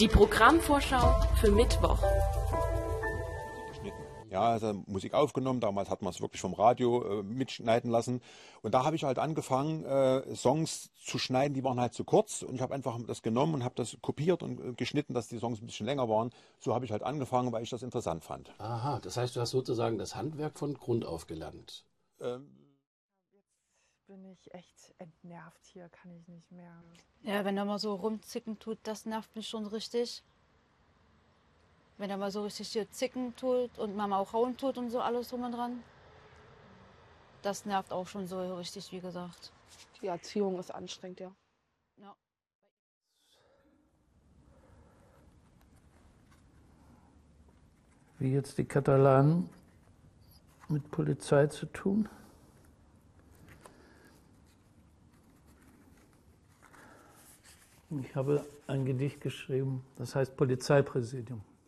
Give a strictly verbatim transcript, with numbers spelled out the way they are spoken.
Die Programmvorschau für Mittwoch. Ja, also Musik aufgenommen, damals hat man es wirklich vom Radio äh, mitschneiden lassen. Und da habe ich halt angefangen, äh, Songs zu schneiden, die waren halt zu kurz. Und ich habe einfach das genommen und habe das kopiert und äh, geschnitten, dass die Songs ein bisschen länger waren. So habe ich halt angefangen, weil ich das interessant fand. Aha, das heißt, du hast sozusagen das Handwerk von Grund auf gelernt. Ähm, Jetzt bin ich echt entnervt hier, kann ich nicht mehr. Ja, wenn er mal so rumzicken tut, das nervt mich schon richtig. Wenn er mal so richtig hier zicken tut und Mama auch hauen tut und so alles drum und dran. Das nervt auch schon so richtig, wie gesagt. Die Erziehung ist anstrengend, ja. Ja. Wie jetzt die Katalanen mit Polizei zu tun? Ich habe ein Gedicht geschrieben, das heißt Polizeipräsidium.